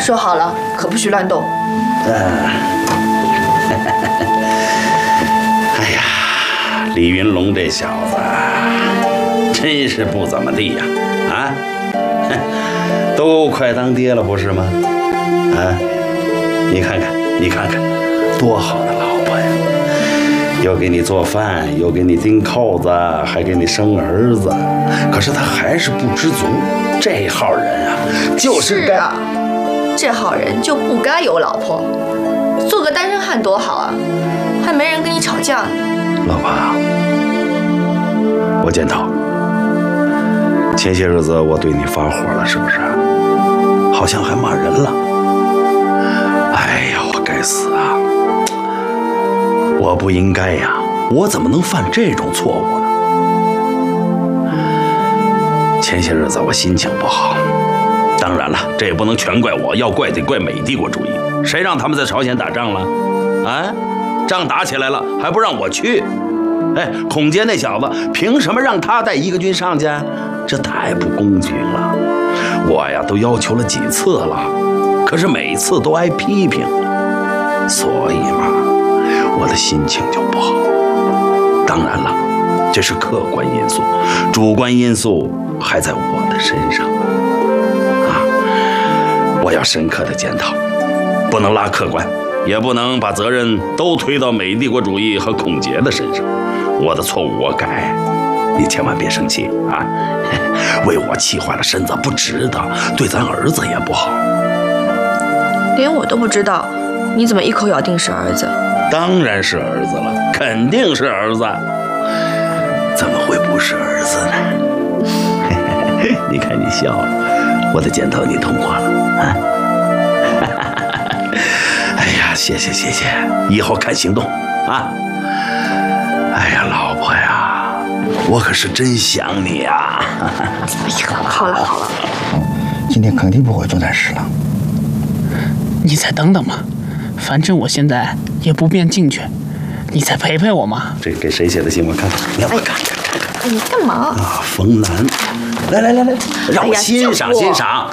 说好了，可不许乱动。 哎呀，李云龙这小子真是不怎么地呀！啊，都快当爹了不是吗？啊，你看看，多好的老婆呀！又给你做饭，又给你钉扣子，还给你生儿子。可是他还是不知足，这号人啊，就是该啊，这号人就不该有老婆，做个单身汉多好啊，还没人跟你吵架呢。 老婆，我检讨，前些日子我对你发火了，是不是？好像还骂人了。哎呀，我该死啊！我不应该呀，我怎么能犯这种错误呢？前些日子我心情不好，当然了，这也不能全怪我，要怪得怪美帝国主义。谁让他们在朝鲜打仗了？啊，仗打起来了还不让我去？哎，孔杰那小子凭什么让他带一个军上去？这太不公平了！我呀都要求了几次了，可是每次都挨批评，所以嘛，我的心情就不好。当然了，这是客观因素，主观因素还在我的身上啊！我要深刻的检讨，不能拉客观，也不能把责任都推到美帝国主义和孔杰的身上。我的错误我改，你千万别生气啊！为我气坏了身子不值得，对咱儿子也不好。 连我都不知道，你怎么一口咬定是儿子？ 当然是儿子了，肯定是儿子，怎么会不是儿子呢？你看你笑了，我的检讨你通过了啊！哎呀，谢谢，以后看行动啊！哎呀，老婆呀，我可是真想你呀！ 哎呀，好了， 今天肯定不会做暂时了。 你再等等嘛，反正我现在也不便进去，你再陪陪我嘛。 这给谁写的信？我看看，来，我看。 哎，你干嘛？ 啊，冯楠，来，让我欣赏欣赏。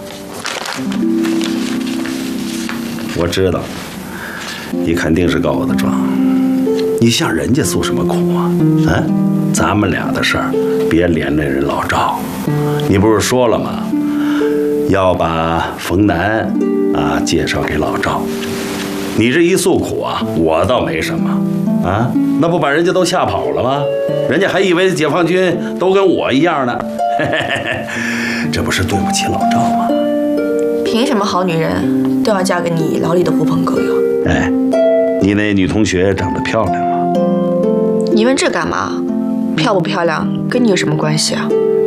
我知道，你肯定是告我的状。你向人家诉什么苦啊？啊，咱们俩的事儿，别连累人老赵。你不是说了吗？要把冯楠啊介绍给老赵。你这一诉苦啊，我倒没什么啊，那不把人家都吓跑了吗？人家还以为解放军都跟我一样呢。这不是对不起老赵吗？ 凭什么好女人都要嫁给你牢里的狐朋狗友？ 哎，你那女同学长得漂亮吗？ 你问这干嘛？漂不漂亮跟你有什么关系啊？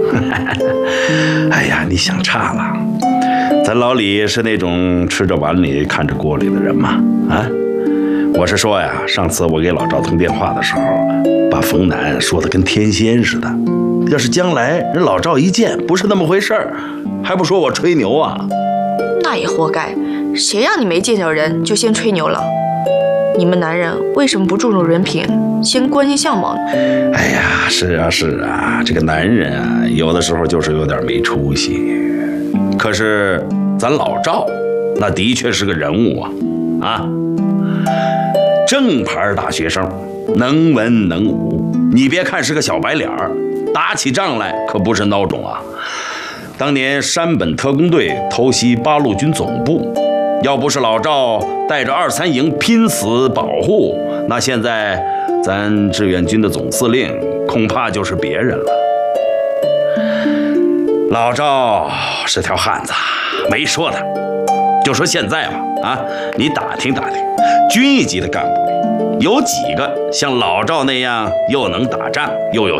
哎呀，你想差了。咱老李是那种吃着碗里看着锅里的人吗？啊，我是说呀，上次我给老赵通电话的时候，把冯楠说的跟天仙似的。要是将来人老赵一见不是那么回事儿，还不说我吹牛啊？ 那也活该，谁让你没见着人就先吹牛了？你们男人为什么不注重人品，先关心相貌呢？ 哎呀，是啊，这个男人啊，有的时候就是有点没出息。可是咱老赵，那的确是个人物啊，正牌大学生，能文能武。你别看是个小白脸儿，打起仗来可不是孬种啊。当年山本特工队偷袭八路军总部，要不是老赵带着2、3营拼死保护，那现在咱志愿军的总司令恐怕就是别人了。老赵是条汉子，没说他。就说现在吧，啊，你打听打听，军一级的干部里有几个像老赵那样又能打仗又有